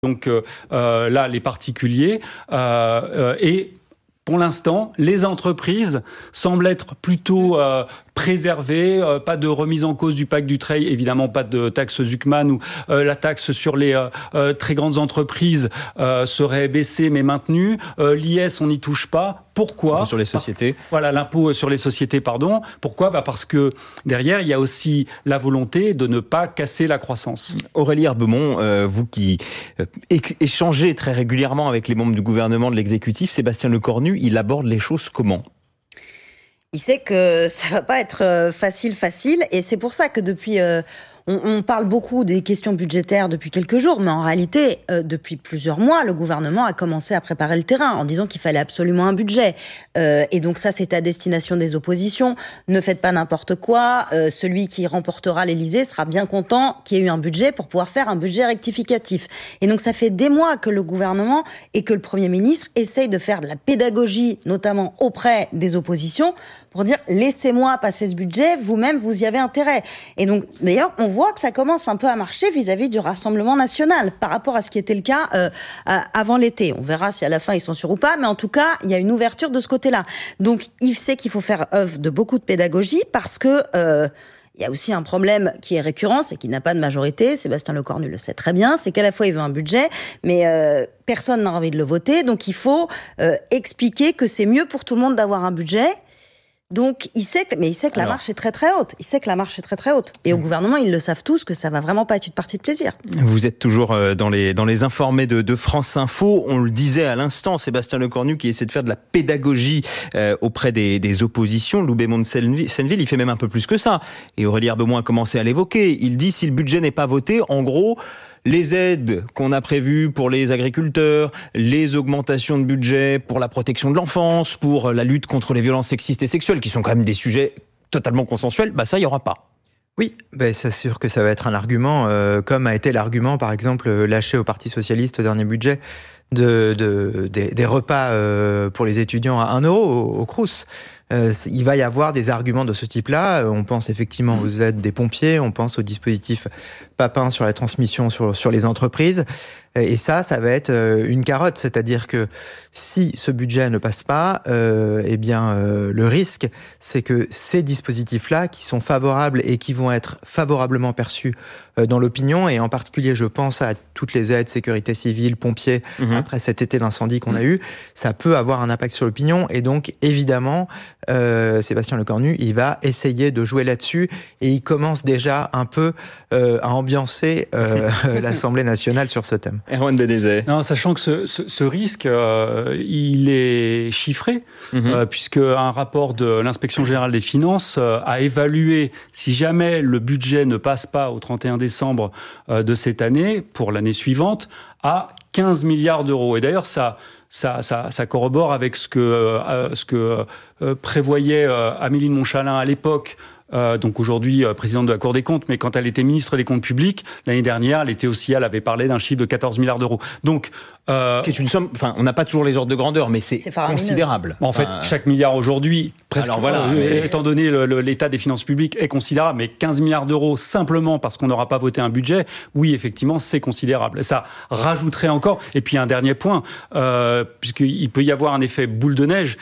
Donc là, les particuliers et pour l'instant, les entreprises semblent être plutôt préservées, pas de remise en cause du pacte Dutreil, évidemment pas de taxe Zuckman, ou la taxe sur les très grandes entreprises serait baissée mais maintenue. L'IS, on n'y touche pas. Pourquoi ? Sur les sociétés. Voilà, l'impôt sur les sociétés, pardon. Pourquoi ? Parce que derrière, il y a aussi la volonté de ne pas casser la croissance. Aurélie Herbemont, vous qui échangez très régulièrement avec les membres du gouvernement, de l'exécutif, Sébastien Lecornu, il aborde les choses comment ? Il sait que ça va pas être facile, et c'est pour ça que depuis... On parle beaucoup des questions budgétaires depuis quelques jours, mais en réalité, depuis plusieurs mois, le gouvernement a commencé à préparer le terrain en disant qu'il fallait absolument un budget. Et donc ça, c'est à destination des oppositions. Ne faites pas n'importe quoi. Celui qui remportera l'Élysée sera bien content qu'il y ait eu un budget pour pouvoir faire un budget rectificatif. Et donc ça fait des mois que le gouvernement et que le Premier ministre essayent de faire de la pédagogie, notamment auprès des oppositions, pour dire « laissez-moi passer ce budget, vous-même, vous y avez intérêt ». Et donc, d'ailleurs, on voit que ça commence un peu à marcher vis-à-vis du Rassemblement national par rapport à ce qui était le cas avant l'été. On verra si à la fin ils sont sûrs ou pas, mais en tout cas, il y a une ouverture de ce côté-là. Donc, il sait qu'il faut faire œuvre de beaucoup de pédagogie parce que il y a aussi un problème qui est récurrent, c'est qu'il n'a pas de majorité. Sébastien Lecornu le sait très bien. C'est qu'à la fois il veut un budget, mais personne n'a envie de le voter. Donc, il faut expliquer que c'est mieux pour tout le monde d'avoir un budget. Donc, il sait que la marche est très très haute. Et au gouvernement, ils le savent tous que ça va vraiment pas être une partie de plaisir. Vous êtes toujours dans les informés de France Info. On le disait à l'instant, Sébastien Lecornu qui essaie de faire de la pédagogie auprès des oppositions. Loubet-Mont de Senneville, il fait même un peu plus que ça. Et Aurélie Herbemont a commencé à l'évoquer. Il dit si le budget n'est pas voté, en gros, les aides qu'on a prévues pour les agriculteurs, les augmentations de budget pour la protection de l'enfance, pour la lutte contre les violences sexistes et sexuelles, qui sont quand même des sujets totalement consensuels, ça, il n'y aura pas. Oui, c'est sûr que ça va être un argument, comme a été l'argument, par exemple, lâché au Parti Socialiste au dernier budget, des repas pour les étudiants à 1 euro au Crous. Il va y avoir des arguments de ce type-là. On pense effectivement aux aides des pompiers, on pense au dispositif Papin sur la transmission sur les entreprises. Et ça va être une carotte. C'est-à-dire que si ce budget ne passe pas, le risque, c'est que ces dispositifs-là, qui sont favorables et qui vont être favorablement perçus dans l'opinion, et en particulier, je pense à toutes les aides, sécurité civile, pompiers, après cet été d'incendie qu'on a eu, ça peut avoir un impact sur l'opinion. Et donc, évidemment, Sébastien Lecornu, il va essayer de jouer là-dessus, et il commence déjà un peu à ambiancer l'Assemblée nationale sur ce thème. Erwan Benezet. Non, sachant que ce risque, il est chiffré, puisque un rapport de l'Inspection générale des finances a évalué, si jamais le budget ne passe pas au 31 décembre de cette année, pour l'année suivante, à 15 milliards d'euros. Et d'ailleurs, ça corrobore avec ce que prévoyait Amélie de Montchalin à l'époque, donc aujourd'hui présidente de la Cour des comptes, mais quand elle était ministre des Comptes publics, l'année dernière, elle avait parlé d'un chiffre de 14 milliards d'euros. Donc, ce qui est une somme, on n'a pas toujours les ordres de grandeur, mais c'est considérable. En fait, chaque milliard aujourd'hui, presque, étant donné l'état des finances publiques, est considérable, mais 15 milliards d'euros simplement parce qu'on n'aura pas voté un budget, oui, effectivement, c'est considérable. Ça rajouterait encore, et puis un dernier point, puisqu'il peut y avoir un effet boule de neige,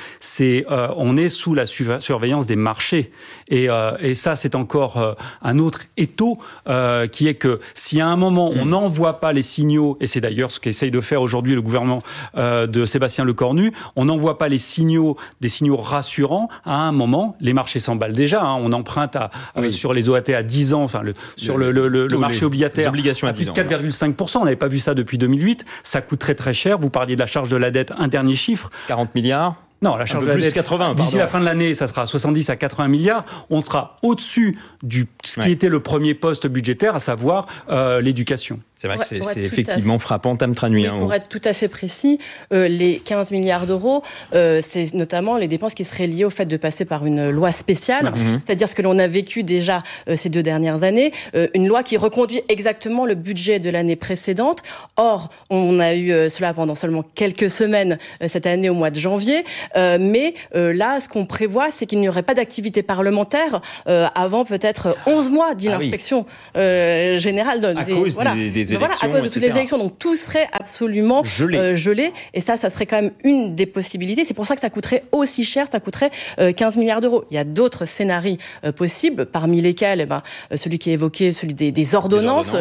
on est sous la surveillance des marchés. Et ça, c'est encore un autre étau, qui est que si à un moment, on n'envoie pas les signaux, et c'est d'ailleurs ce qu'essaye de faire aujourd'hui le gouvernement de Sébastien Lecornu, on n'envoie pas des signaux rassurants, à un moment, les marchés s'emballent déjà. On emprunte sur les OAT à 10 ans, sur le marché obligataire, à plus de 4,5%. On n'avait pas vu ça depuis 2008. Ça coûte très très cher. Vous parliez de la charge de la dette, un dernier chiffre. 40 milliards. Non, la charge de la dette, 80, d'ici la fin de l'année, ça sera 70 à 80 milliards. On sera au-dessus ce qui était le premier poste budgétaire, à savoir l'éducation. C'est vrai que c'est effectivement frappant, Tam Tranui. Pour être tout à fait précis, les 15 milliards d'euros, c'est notamment les dépenses qui seraient liées au fait de passer par une loi spéciale, c'est-à-dire ce que l'on a vécu déjà ces 2 dernières années, une loi qui reconduit exactement le budget de l'année précédente. Or, on a eu cela pendant seulement quelques semaines cette année au mois de janvier, mais là, ce qu'on prévoit, c'est qu'il n'y aurait pas d'activité parlementaire avant peut-être 11 mois, dit l'inspection générale. À cause des les élections, voilà, à cause de toutes les élections. Donc tout serait absolument gelé. Et ça serait quand même une des possibilités. C'est pour ça que ça coûterait aussi cher, ça coûterait 15 milliards d'euros. Il y a d'autres scénarios possibles, parmi lesquels celui qui est évoqué, celui des ordonnances,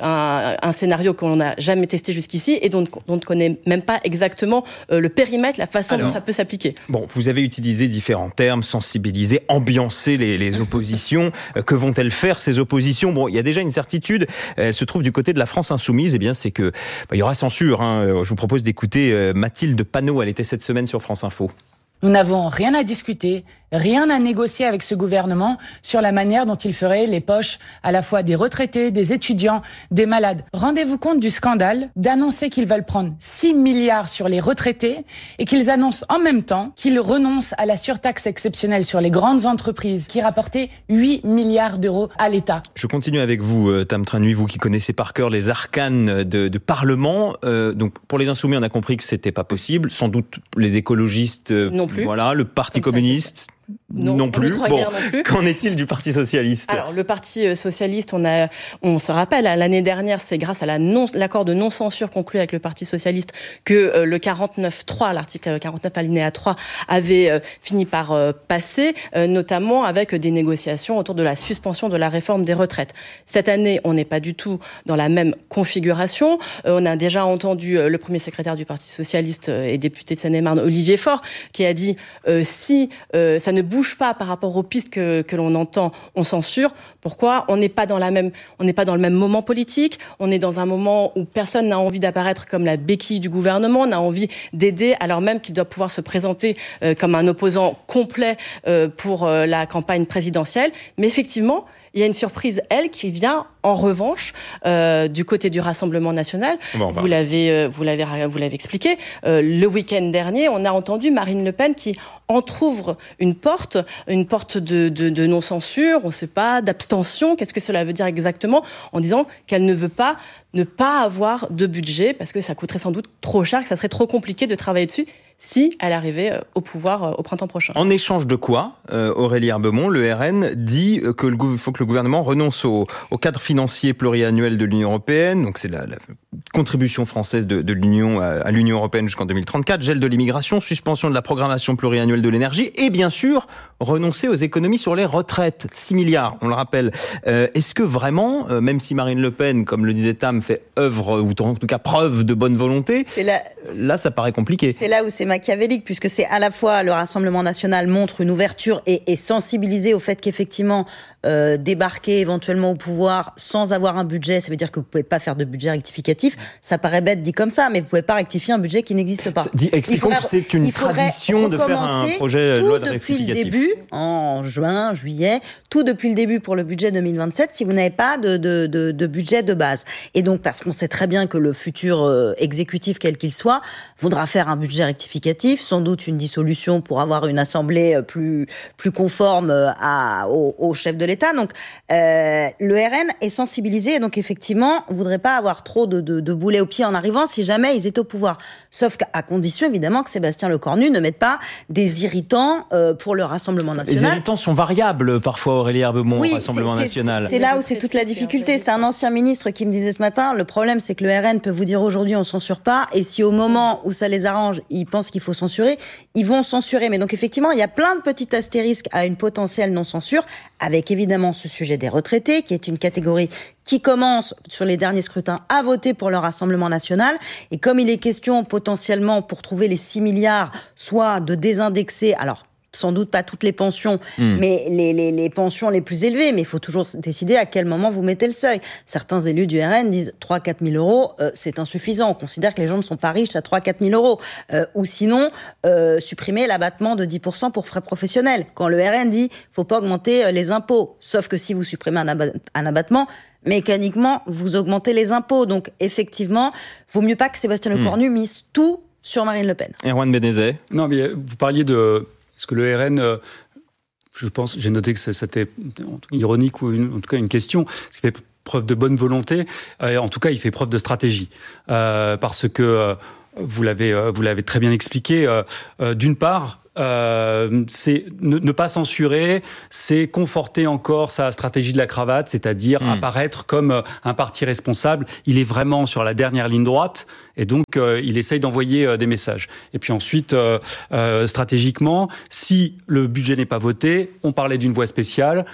un scénario qu'on n'a jamais testé jusqu'ici et dont on ne connaît même pas exactement le périmètre, la façon dont ça peut s'appliquer. Bon, vous avez utilisé différents termes, sensibiliser, ambiancer les oppositions. Que vont-elles faire, ces oppositions ? Bon, il y a déjà une certitude, elle se trouve du côté de la France insoumise, c'est que il y aura censure. Je vous propose d'écouter Mathilde Panot, elle était cette semaine sur France Info. Nous n'avons rien à discuter, rien à négocier avec ce gouvernement sur la manière dont il ferait les poches à la fois des retraités, des étudiants, des malades. Rendez-vous compte du scandale d'annoncer qu'ils veulent prendre 6 milliards sur les retraités et qu'ils annoncent en même temps qu'ils renoncent à la surtaxe exceptionnelle sur les grandes entreprises qui rapportait 8 milliards d'euros à l'État. Je continue avec vous, Tam Trinh Nui, vous qui connaissez par cœur les arcanes de Parlement. Donc pour les Insoumis, on a compris que c'était pas possible. Sans doute les écologistes, non plus. Voilà, le Parti communiste. Non plus. Bon, qu'en est-il du Parti socialiste ? Alors, le Parti socialiste, on se rappelle, l'année dernière, c'est grâce à l'accord de non-censure conclu avec le Parti socialiste que le 49.3, l'article 49 alinéa 3, avait fini par passer, notamment avec des négociations autour de la suspension de la réforme des retraites. Cette année, on n'est pas du tout dans la même configuration. On a déjà entendu le premier secrétaire du Parti socialiste et député de Seine-et-Marne, Olivier Faure, qui a dit si ça ne bouge pas par rapport aux pistes que l'on entend, on censure. Pourquoi ? On n'est pas dans le même moment politique. On est dans un moment où personne n'a envie d'apparaître comme la béquille du gouvernement. On a envie d'aider, alors même qu'il doit pouvoir se présenter comme un opposant complet pour la campagne présidentielle. Mais effectivement, il y a une surprise, qui vient en revanche du côté du Rassemblement national. Vous l'avez expliqué. Le week-end dernier, on a entendu Marine Le Pen qui entrouvre une porte de non-censure, on ne sait pas, d'abstention. Qu'est-ce que cela veut dire exactement ? En disant qu'elle ne veut pas ne pas avoir de budget parce que ça coûterait sans doute trop cher, que ça serait trop compliqué de travailler dessus si elle arrivait au pouvoir au printemps prochain. En échange de quoi, Aurélie Herbemont, le RN dit qu'il faut que le gouvernement renonce au cadre financier pluriannuel de l'Union européenne, donc c'est la contribution française de l'Union à l'Union européenne jusqu'en 2034, gel de l'immigration, suspension de la programmation pluriannuelle de l'énergie et bien sûr renoncer aux économies sur les retraites, 6 milliards, on le rappelle. Est-ce que vraiment, même si Marine Le Pen, comme le disait Tam, fait œuvre ou en tout cas preuve de bonne volonté, là ça paraît compliqué. C'est là où c'est machiavélique, puisque c'est à la fois le Rassemblement national montre une ouverture et sensibilisé au fait qu'effectivement débarquer éventuellement au pouvoir sans avoir un budget, ça veut dire que vous pouvez pas faire de budget rectificatif. Ça paraît bête dit comme ça, mais vous pouvez pas rectifier un budget qui n'existe pas. Expliquons que c'est une tradition de faire un projet de loi de rectificatif. Depuis le début, en juin, juillet, tout depuis le début pour le budget 2027, si vous n'avez pas de budget de base. Et donc, parce qu'on sait très bien que le futur exécutif, quel qu'il soit, voudra faire un budget rectificatif, sans doute une dissolution pour avoir une assemblée plus conforme au chef de l'État. Donc, le RN est sensibilisé et donc effectivement, voudrait pas avoir trop de boulets aux pieds en arrivant si jamais ils étaient au pouvoir. Sauf qu'à condition évidemment que Sébastien Lecornu ne mette pas des irritants pour le Rassemblement national. Les irritants sont variables parfois, Aurélie Herbemont, au Rassemblement national. C'est là où c'est toute la difficulté. C'est un ancien ministre qui me disait ce matin, le problème c'est que le RN peut vous dire aujourd'hui on censure pas et si au moment où ça les arrange, ils pensent qu'il faut censurer, ils vont censurer. Mais donc effectivement, il y a plein de petits astérisques à une potentielle non-censure, avec évidemment ce sujet des retraités, qui est une catégorie qui commence sur les derniers scrutins à voter pour le Rassemblement national. Et comme il est question potentiellement pour trouver les 6 milliards, soit de désindexer, alors sans doute pas toutes les pensions, mais les pensions les plus élevées. Mais il faut toujours décider à quel moment vous mettez le seuil. Certains élus du RN disent 3-4 000 euros, c'est insuffisant. On considère que les gens ne sont pas riches à 3-4 000 euros. Ou sinon, supprimer l'abattement de 10% pour frais professionnels. Quand le RN dit faut pas augmenter les impôts, sauf que si vous supprimez un abattement, mécaniquement, vous augmentez les impôts. Donc, effectivement, vaut mieux pas que Sébastien Lecornu mise tout sur Marine Le Pen. Erwan Benezet. Non, mais vous parliez de... Est-ce que le RN... je pense, j'ai noté que c'était ironique ou en tout cas une question, parce qu'il fait preuve de bonne volonté, en tout cas il fait preuve de stratégie, parce que vous l'avez très bien expliqué, d'une part, c'est ne pas censurer, c'est conforter encore sa stratégie de la cravate, c'est-à-dire apparaître comme un parti responsable. Il est vraiment sur la dernière ligne droite et donc il essaye d'envoyer des messages. Et puis ensuite, stratégiquement, si le budget n'est pas voté, on parlait d'une loi spéciale,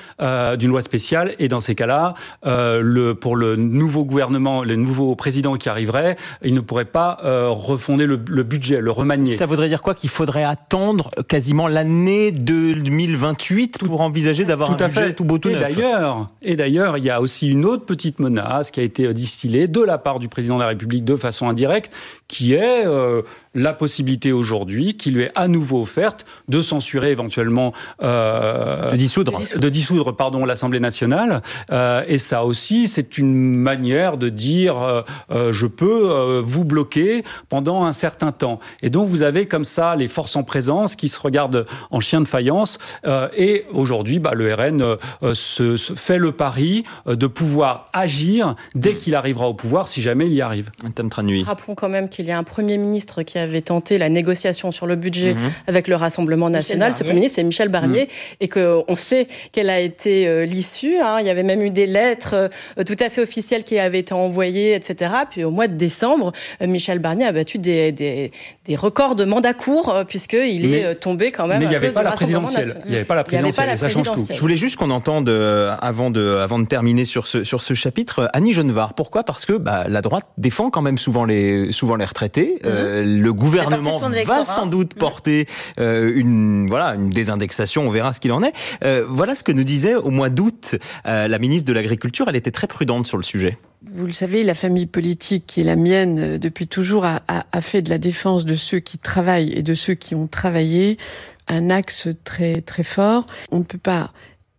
et dans ces cas-là, pour le nouveau gouvernement, le nouveau président qui arriverait, il ne pourrait pas refonder le budget, le remanier. Ça voudrait dire quoi? Qu'il faudrait attendre quasiment l'année 2028 pour envisager d'avoir un budget tout beau tout neuf. Et d'ailleurs, il y a aussi une autre petite menace qui a été distillée de la part du président de la République de façon indirecte, qui est la possibilité aujourd'hui, qui lui est à nouveau offerte, de censurer éventuellement... de dissoudre l'Assemblée nationale. Et ça aussi, c'est une manière de dire je peux vous bloquer pendant un certain temps. Et donc, vous avez comme ça les forces en présence qui se regardent en chien de faïence. Et aujourd'hui, le RN se fait le pari de pouvoir agir dès qu'il arrivera au pouvoir, si jamais il y arrive. Rappelons quand même qu'il y a un Premier ministre qui avait tenté la négociation sur le budget avec le Rassemblement national. Ce Premier ministre, c'est Michel Barnier. Et qu'on sait quelle a été l'issue. Il y avait même eu des lettres tout à fait officielles qui avaient été envoyées, etc. Puis au mois de décembre, Michel Barnier a battu des records de mandat court, puisqu'il est tombé quand même. Mais il n'y avait pas la présidentielle. Il n'y avait pas la présidentielle. Ça change tout. Je voulais juste qu'on entende, avant de terminer sur ce chapitre, Annie Genevard. Pourquoi ? Parce que la droite défend quand même souvent les retraités. Le gouvernement va sans doute porter une désindexation. On verra ce qu'il en est. Voilà ce que nous disait au mois d'août la ministre de l'Agriculture. Elle était très prudente sur le sujet. Vous le savez, la famille politique qui est la mienne depuis toujours a fait de la défense de ceux qui travaillent et de ceux qui ont travaillé un axe très très fort. On ne peut pas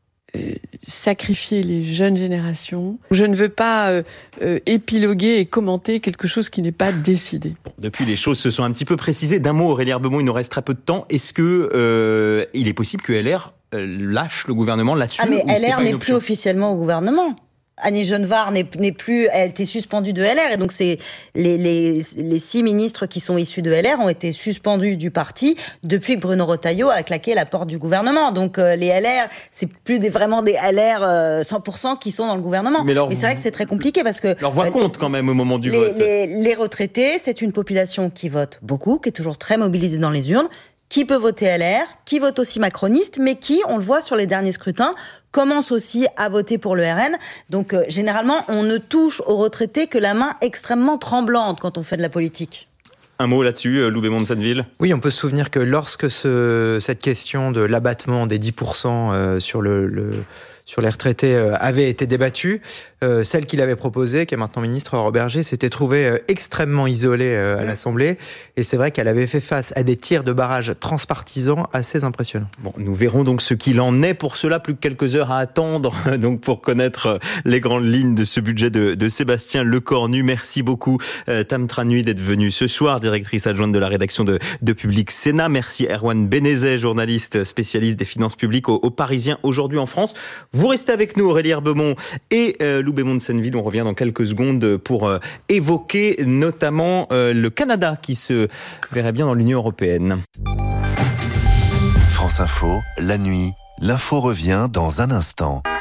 sacrifier les jeunes générations. Je ne veux pas épiloguer et commenter quelque chose qui n'est pas décidé. Depuis, les choses se sont un petit peu précisées. D'un mot, Aurélie Herbemont, il nous reste très peu de temps. Est-ce que il est possible que LR lâche le gouvernement là-dessus? Mais LR n'est plus officiellement au gouvernement. Annie Genevard n'est plus, elle était suspendue de LR, et donc c'est les 6 ministres qui sont issus de LR ont été suspendus du parti depuis que Bruno Retailleau a claqué la porte du gouvernement. Donc les LR, c'est plus vraiment des LR 100% qui sont dans le gouvernement. Mais c'est vrai que c'est très compliqué parce que leur voix compte quand même au moment du vote. Les retraités, c'est une population qui vote beaucoup, qui est toujours très mobilisée dans les urnes, qui peut voter LR, qui vote aussi macroniste, mais qui, on le voit sur les derniers scrutins, commence aussi à voter pour le RN. Donc, généralement, on ne touche aux retraités que la main extrêmement tremblante quand on fait de la politique. Un mot là-dessus, Loubémont de Senneville. Oui, on peut se souvenir que lorsque cette question de l'abattement des 10% sur les retraités avait été débattue, celle qu'il avait proposée, qui est maintenant ministre, Aurore Bergé, s'était trouvée extrêmement isolée à l'Assemblée. Et c'est vrai qu'elle avait fait face à des tirs de barrage transpartisans assez impressionnants. Bon, nous verrons donc ce qu'il en est. Pour cela, plus que quelques heures à attendre donc pour connaître les grandes lignes de ce budget de Sébastien Lecornu. Merci beaucoup, Tam Tranui, d'être venu ce soir, directrice adjointe de la rédaction de Public Sénat. Merci, Erwan Benezet, journaliste spécialiste des finances publiques au Parisien aujourd'hui en France. Vous restez avec nous, Aurélie Herbemont et Loubémont de Senneville. On revient dans quelques secondes pour évoquer notamment le Canada qui se verrait bien dans l'Union européenne. France Info, la nuit, l'info revient dans un instant.